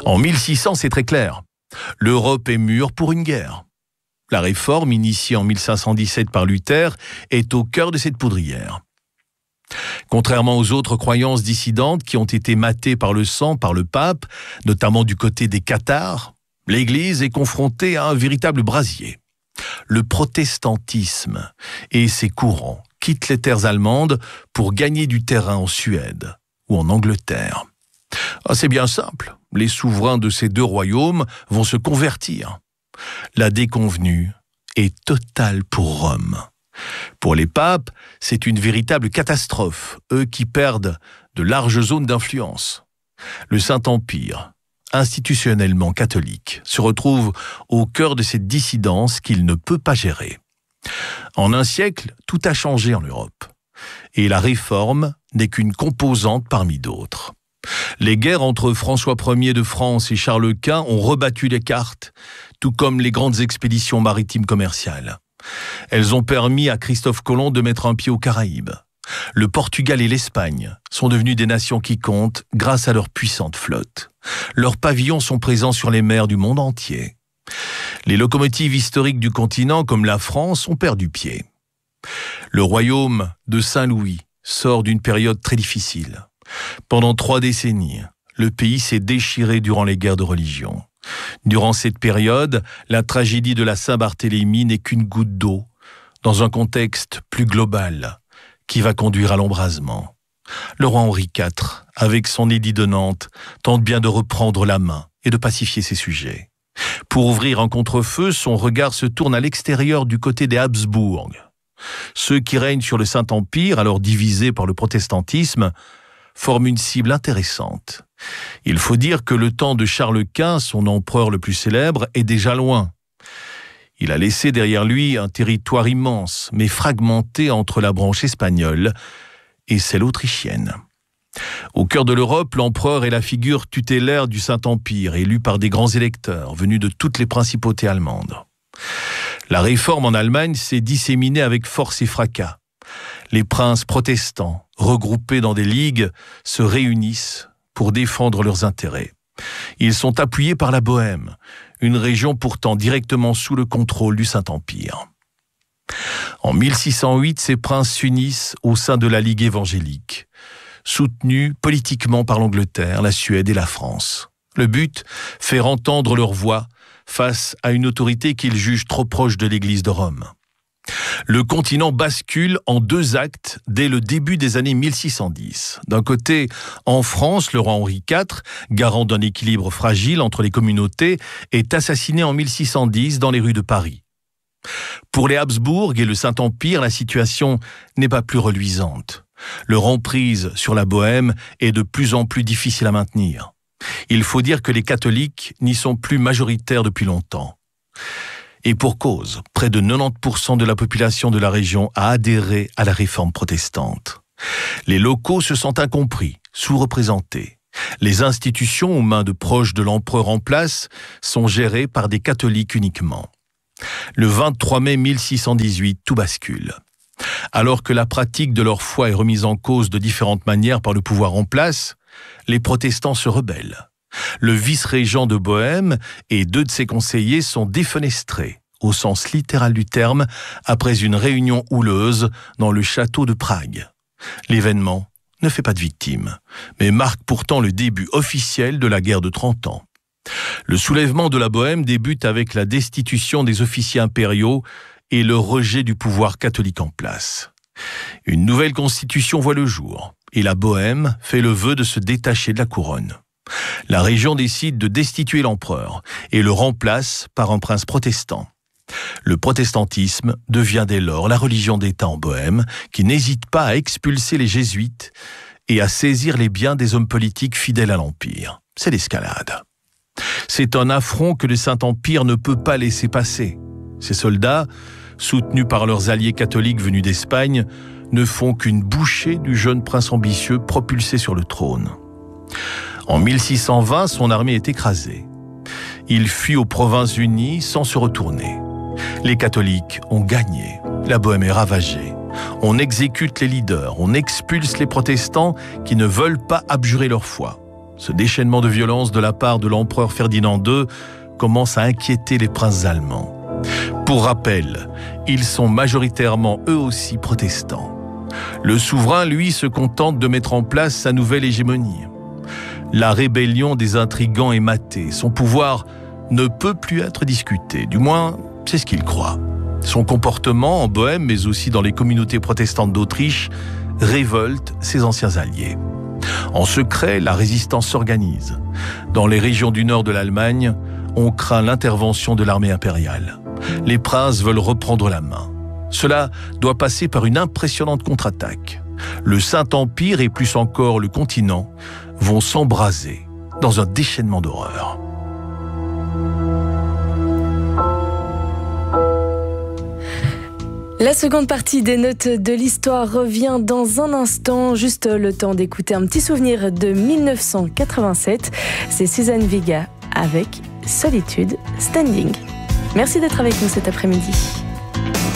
En 1600, c'est très clair. L'Europe est mûre pour une guerre. La réforme, initiée en 1517 par Luther, est au cœur de cette poudrière. Contrairement aux autres croyances dissidentes qui ont été matées par le sang, par le pape, notamment du côté des cathares, l'Église est confrontée à un véritable brasier. Le protestantisme et ses courants quittent les terres allemandes pour gagner du terrain en Suède ou en Angleterre. C'est bien simple, les souverains de ces deux royaumes vont se convertir. La déconvenue est totale pour Rome. Pour les papes, c'est une véritable catastrophe, eux qui perdent de larges zones d'influence. Le Saint-Empire, institutionnellement catholique, se retrouve au cœur de cette dissidence qu'il ne peut pas gérer. En un siècle, tout a changé en Europe. Et la réforme n'est qu'une composante parmi d'autres. Les guerres entre François Ier de France et Charles Quint ont rebattu les cartes, tout comme les grandes expéditions maritimes commerciales. Elles ont permis à Christophe Colomb de mettre un pied aux Caraïbes. Le Portugal et l'Espagne sont devenus des nations qui comptent grâce à leur puissante flotte. Leurs pavillons sont présents sur les mers du monde entier. Les locomotives historiques du continent, comme la France, ont perdu pied. Le royaume de Saint-Louis sort d'une période très difficile. Pendant 3 décennies, le pays s'est déchiré durant les guerres de religion. Durant cette période, la tragédie de la Saint-Barthélemy n'est qu'une goutte d'eau dans un contexte plus global qui va conduire à l'embrasement. Le roi Henri IV, avec son édit de Nantes, tente bien de reprendre la main et de pacifier ses sujets. Pour ouvrir un contre-feu, son regard se tourne à l'extérieur du côté des Habsbourg. Ceux qui règnent sur le Saint-Empire, alors divisé par le protestantisme, forment une cible intéressante. Il faut dire que le temps de Charles Quint, son empereur le plus célèbre, est déjà loin. Il a laissé derrière lui un territoire immense, mais fragmenté entre la branche espagnole et celle autrichienne. Au cœur de l'Europe, l'empereur est la figure tutélaire du Saint-Empire, élu par des grands électeurs venus de toutes les principautés allemandes. La réforme en Allemagne s'est disséminée avec force et fracas. Les princes protestants, regroupés dans des ligues, se réunissent pour défendre leurs intérêts. Ils sont appuyés par la Bohême, une région pourtant directement sous le contrôle du Saint-Empire. En 1608, ces princes s'unissent au sein de la Ligue évangélique, soutenus politiquement par l'Angleterre, la Suède et la France. Le but, faire entendre leur voix face à une autorité qu'ils jugent trop proche de l'Église de Rome. Le continent bascule en 2 actes dès le début des années 1610. D'un côté, en France, le roi Henri IV, garant d'un équilibre fragile entre les communautés, est assassiné en 1610 dans les rues de Paris. Pour les Habsbourg et le Saint-Empire, la situation n'est pas plus reluisante. Leur emprise sur la Bohême est de plus en plus difficile à maintenir. Il faut dire que les catholiques n'y sont plus majoritaires depuis longtemps. Et pour cause, près de 90% de la population de la région a adhéré à la réforme protestante. Les locaux se sentent incompris, sous-représentés. Les institutions aux mains de proches de l'empereur en place sont gérées par des catholiques uniquement. Le 23 mai 1618, tout bascule. Alors que la pratique de leur foi est remise en cause de différentes manières par le pouvoir en place, les protestants se rebellent. Le vice-régent de Bohême et 2 de ses conseillers sont défenestrés, au sens littéral du terme, après une réunion houleuse dans le château de Prague. L'événement ne fait pas de victimes, mais marque pourtant le début officiel de la guerre de 30 ans. Le soulèvement de la Bohême débute avec la destitution des officiers impériaux et le rejet du pouvoir catholique en place. Une nouvelle constitution voit le jour, et la Bohême fait le vœu de se détacher de la couronne. La région décide de destituer l'empereur et le remplace par un prince protestant. Le protestantisme devient dès lors la religion d'État en Bohême, qui n'hésite pas à expulser les jésuites et à saisir les biens des hommes politiques fidèles à l'Empire. C'est l'escalade. C'est un affront que le Saint-Empire ne peut pas laisser passer. Ces soldats, soutenus par leurs alliés catholiques venus d'Espagne, ne font qu'une bouchée du jeune prince ambitieux propulsé sur le trône. En 1620, son armée est écrasée. Il fuit aux Provinces-Unies sans se retourner. Les catholiques ont gagné. La Bohême est ravagée. On exécute les leaders, on expulse les protestants qui ne veulent pas abjurer leur foi. Ce déchaînement de violence de la part de l'empereur Ferdinand II commence à inquiéter les princes allemands. Pour rappel, ils sont majoritairement eux aussi protestants. Le souverain, lui, se contente de mettre en place sa nouvelle hégémonie. La rébellion des intrigants est matée. Son pouvoir ne peut plus être discuté. Du moins, c'est ce qu'il croit. Son comportement en Bohême, mais aussi dans les communautés protestantes d'Autriche, révolte ses anciens alliés. En secret, la résistance s'organise. Dans les régions du nord de l'Allemagne, on craint l'intervention de l'armée impériale. Les princes veulent reprendre la main. Cela doit passer par une impressionnante contre-attaque. Le Saint-Empire et plus encore le continent vont s'embraser dans un déchaînement d'horreur. La seconde partie des notes de l'histoire revient dans un instant, juste le temps d'écouter un petit souvenir de 1987. C'est Suzanne Vega avec Solitude Standing. Merci d'être avec nous cet après-midi.